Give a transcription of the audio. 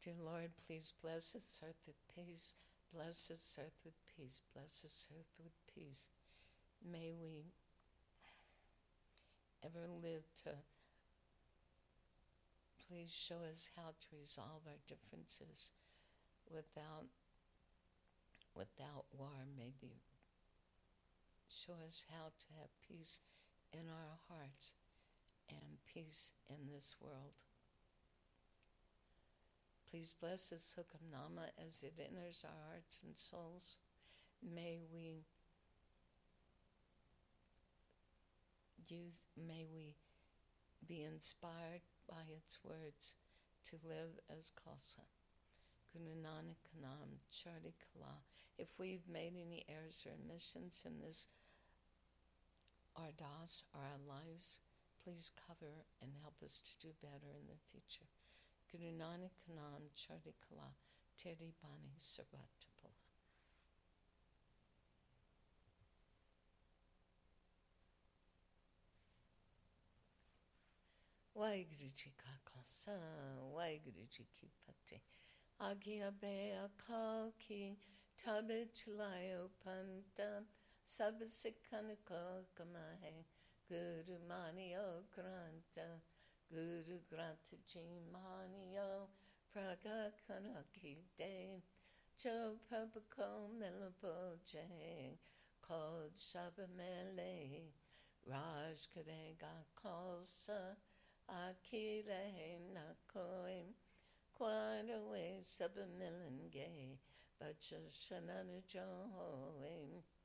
Dear Lord, please bless this earth with peace. Bless this earth with peace. Bless this earth with peace. May we ever live to please show us how to resolve our differences without war. May you show us how to have peace in our hearts and peace in this world. Please bless this Hukamnama as it enters our hearts and souls. May we be inspired by its words to live as Khalsa. Guru Nanak Kanam Chardi Kala. If we've made any errors or omissions in this ardas or our lives, please cover and help us to do better in the future. Guru Nanak Kanam Chardi Kala Teri Bani Sarvatapala. Waheguru Ji Ka Khalsa, Waheguru Ji Ki Fateh. Agya be akal ki tabe chilayo panta sab sikhan ko kamahe Guru Maniyo Granta Guru Granta Ji Maniyo Praga Kana Ki De Jo Prabhuko Milabo Je called Shabamele Raj Karega Khalsa Akire Nakoim Quite away, 7 million gay, but just shanana joy.